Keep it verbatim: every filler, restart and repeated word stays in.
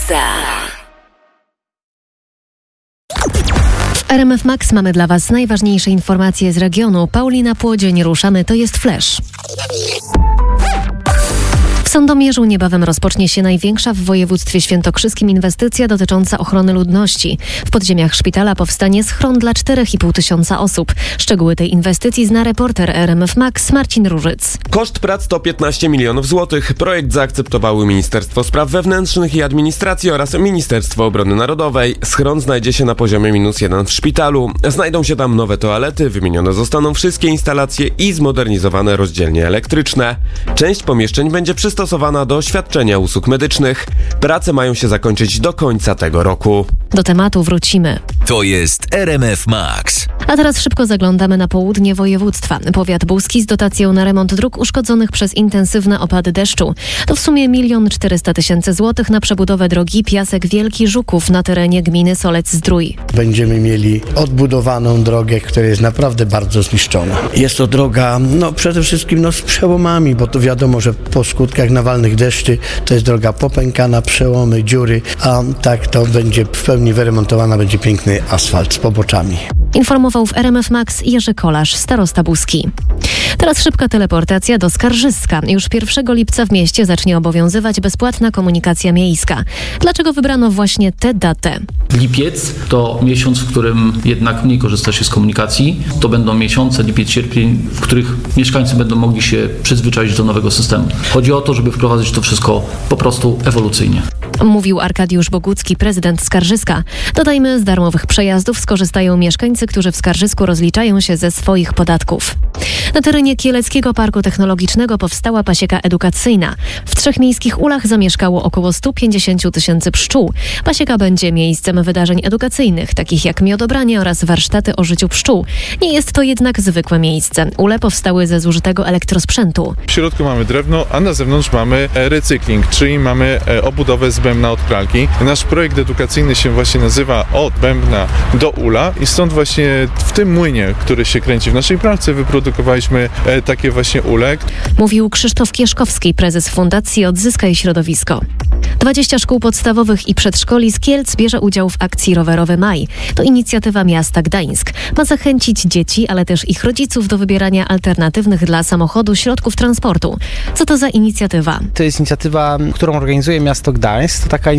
Ekstraklasa. W R M F Max mamy dla Was najważniejsze informacje z regionu. Paulina Płodzień, ruszamy, to jest Flash. W Sandomierzu niebawem rozpocznie się największa w województwie świętokrzyskim inwestycja dotycząca ochrony ludności. W podziemiach szpitala powstanie schron dla czterech i pół tysiąca osób. Szczegóły tej inwestycji zna reporter R M F Max Marcin Różyc. Koszt prac to piętnaście milionów złotych. Projekt zaakceptowały Ministerstwo Spraw Wewnętrznych i Administracji oraz Ministerstwo Obrony Narodowej. Schron znajdzie się na poziomie minus jeden w szpitalu. Znajdą się tam nowe toalety, wymienione zostaną wszystkie instalacje i zmodernizowane rozdzielnie elektryczne. Część pomieszczeń będzie przystosowana do świadczenia usług medycznych. Prace mają się zakończyć do końca tego roku. Do tematu wrócimy. To jest R M F Max. A teraz szybko zaglądamy na południe województwa. Powiat buski z dotacją na remont dróg uszkodzonych przez intensywne opady deszczu. To w sumie milion czterysta tysięcy złotych na przebudowę drogi Piasek Wielki Żuków na terenie gminy Solec-Zdrój. Będziemy mieli odbudowaną drogę, która jest naprawdę bardzo zniszczona. Jest to droga, no przede wszystkim no, z przełomami, bo to wiadomo, że po skutkach nawalnych deszczy to jest droga popękana, przełomy, dziury, a tak to będzie w pełni wyremontowana, będzie piękny asfalt z poboczami. Informował w R M F Max Jerzy Kolarz, starosta buski. Teraz szybka teleportacja do Skarżyska. Już pierwszego lipca w mieście zacznie obowiązywać bezpłatna komunikacja miejska. Dlaczego wybrano właśnie tę datę? Lipiec to miesiąc, w którym jednak mniej korzysta się z komunikacji. To będą miesiące, lipiec, sierpień, w których mieszkańcy będą mogli się przyzwyczaić do nowego systemu. Chodzi o to, żeby wprowadzić to wszystko po prostu ewolucyjnie. Mówił Arkadiusz Bogucki, prezydent Skarżyska. Dodajmy, z darmowych przejazdów skorzystają mieszkańcy, którzy w Skarżysku rozliczają się ze swoich podatków. Na terenie Kieleckiego Parku Technologicznego powstała pasieka edukacyjna. W trzech miejskich ulach zamieszkało około sto pięćdziesiąt tysięcy pszczół. Pasieka będzie miejscem wydarzeń edukacyjnych, takich jak miodobranie oraz warsztaty o życiu pszczół. Nie jest to jednak zwykłe miejsce. Ule powstały ze zużytego elektrosprzętu. W środku mamy drewno, a na zewnątrz mamy recykling, czyli mamy obudowę z bębna od pralki. Nasz projekt edukacyjny się właśnie nazywa Od bębna do ula i stąd właśnie w tym młynie, który się kręci w naszej pralce, wyprodukowaliśmy takie właśnie ule. Mówił Krzysztof Kieszkowski, prezes Fundacji Odzyskaj Środowisko. dwadzieścia szkół podstawowych i przedszkoli z Kielc bierze udział w akcji Rowerowy Maj. To inicjatywa miasta Gdańsk. Ma zachęcić dzieci, ale też ich rodziców do wybierania alternatywnych dla samochodu środków transportu. Co to za inicjatywa? To jest inicjatywa, którą organizuje miasto Gdańsk. To taka